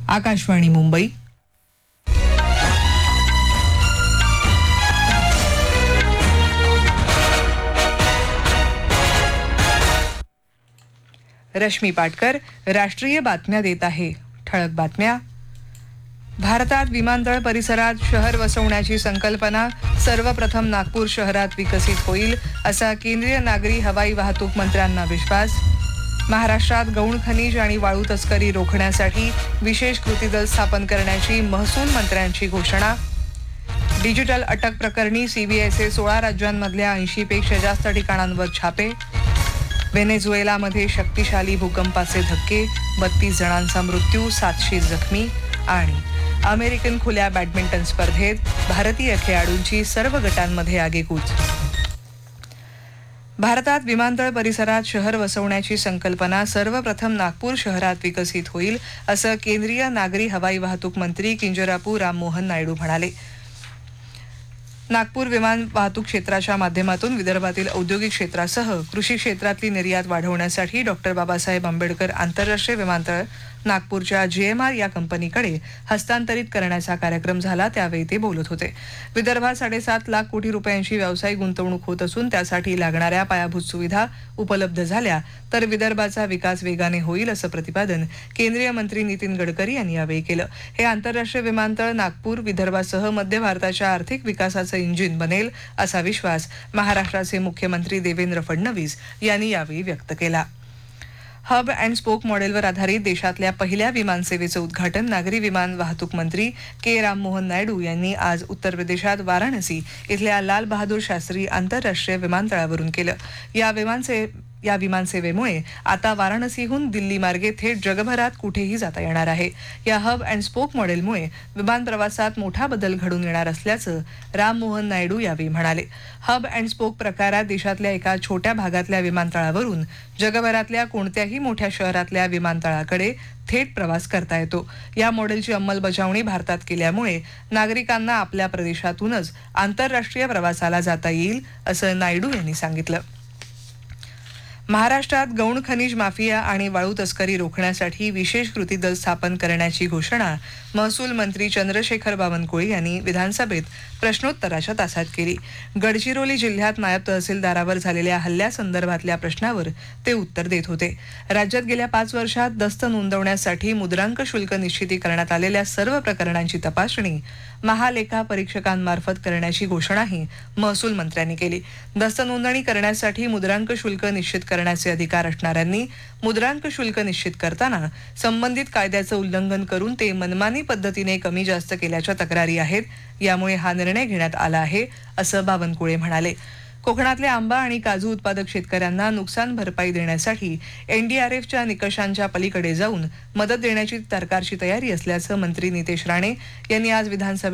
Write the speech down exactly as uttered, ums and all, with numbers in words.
आकाशवाणी मुंबई. रश्मी पाटकर राष्ट्रीय बातम्या देत आहे. ठळक बातम्या. भारतात विमानतळ परिसरात शहर वसवण्याची संकल्पना सर्वप्रथम नागपूर शहरात विकसित होईल असा केंद्रीय नागरी हवाई वाहतूक मंत्र्यांना विश्वास. महाराष्ट्रात गौण खनिज आणि वाळू तस्करी रोखण्यासाठी विशेष कृती दल स्थापन करण्याची महसूल मंत्र्यांची घोषणा. डिजिटल अटक प्रकरणी सीबीआयचे सोळा राज्यांमधल्या ऐंशी पेक्षा जास्त ठिकाणांवर छापे. व्हेनेझुएलामध्ये शक्तिशाली भूकंपाचे धक्के, बत्तीस जणांचा मृत्यू, सातशे जखमी. आणि अमेरिकन खुल्या बॅडमिंटन स्पर्धेत भारतीय खेळाडूंची सर्व गटांमध्ये आगेकूच. भारतात विमानतळ परिसरात शहर वसवण्याची संकल्पना सर्वप्रथम नागपूर शहरात विकसित होईल असं केंद्रीय नागरी हवाई वाहतूक मंत्री किंजरापू राममोहन नायडू म्हणाले. नागपूर विमान वाहतूक क्षेत्राच्या माध्यमातून विदर्भातील औद्योगिक क्षेत्रासह कृषी क्षेत्रातली निर्यात वाढवण्यासाठी डॉक्टर बाबासाहेब आंबेडकर आंतरराष्ट्रीय विमानतळ नागपूरच्या जीएमआर या कंपनीकडे हस्तांतरित करण्याचा कार्यक्रम झाला त्यावेळी ते बोलत होते. विदर्भात साडेसात लाख कोटी रुपयांची व्यावसायिक गुंतवणूक होत असून त्यासाठी लागणाऱ्या पायाभूत सुविधा उपलब्ध झाल्या तर विदर्भाचा विकास वेगाने होईल असं प्रतिपादन केंद्रीय मंत्री नितीन गडकरी यांनी यावेळी केलं. हे आंतरराष्ट्रीय विमानतळ नागपूर विदर्भासह मध्य भारताच्या आर्थिक विकासाचं इंजिन बनेल असा विश्वास महाराष्ट्राचे मुख्यमंत्री देवेंद्र फडणवीस यांनी यावेळी व्यक्त केला. हब अँड स्पोक मॉडेलवर आधारित देशातल्या पहिल्या विमानसेवेचं उद्घाटन नागरी विमान वाहतूक मंत्री के राममोहन नायडू यांनी आज उत्तर प्रदेशात वाराणसी इथल्या लाल बहादूर शास्त्री आंतरराष्ट्रीय विमानतळावरून केलं. या विमानसे या विमानसेवेमुळे आता वाराणसीहून दिल्ली मार्गे थेट जगभरात कुठेही जाता येणार आहे. या हब अँड स्पोक मॉडेलमुळे विमान प्रवासात मोठा बदल घडून येणार असल्याचं राममोहन नायडू यावेळी म्हणाले. हब अँड स्पोक प्रकारात देशातल्या एका छोट्या भागातल्या विमानतळावरून जगभरातल्या कोणत्याही मोठ्या शहरातल्या विमानतळाकडे थेट प्रवास करता येतो. या मॉडेलची अंमलबजावणी भारतात केल्यामुळे नागरिकांना आपल्या प्रदेशातूनच आंतरराष्ट्रीय प्रवासाला जाता येईल असं नायडू यांनी सांगितलं. महाराष्ट्रात गौण खनिज माफिया आणि वाळू तस्करी रोखण्यासाठी विशेष कृती दल स्थापन करण्याची घोषणा महसूल मंत्री चंद्रशेखर बावनकुळे यांनी विधानसभेत प्रश्नोत्तराच्या तासात केली. गडचिरोली जिल्ह्यात नायब तहसीलदारावर झालेल्या हल्ल्यासंदर्भातल्या प्रश्नावर ते उत्तर देत होते. राज्यात गेल्या पाच वर्षात दस्त नोंदवण्यासाठी मुद्रांक शुल्क निश्चिती करण्यात आलेल्या सर्व प्रकरणांची तपासणी महालेखा परीक्षकांमार्फत करण्याची घोषणाही महसूल मंत्र्यांनी केली. दस्त नोंदणी करण्यासाठी मुद्रांक शुल्क निश्चित करण्याचे अधिकार असणाऱ्यांनी मुद्रांक शुल्क निश्चित करताना संबंधित कायद्याचं उल्लंघन करून ते मनमानी पद्धतीने कमी जास्त केल्याच्या तक्रारी आहेत. यामुळे हा निर्णय घेण्यात आला आहे असं बावनकुळे म्हणाले. कोकणातल्या आंबा आणि काजू उत्पादक शेतकऱ्यांना नुकसान भरपाई देण्यासाठी एनडीआरएफच्या निकषांच्या पलीकडे जाऊन मदत देण्याची सरकारची तयारी असल्याचं मंत्री नितेश राणे यांनी आज विधानसभेत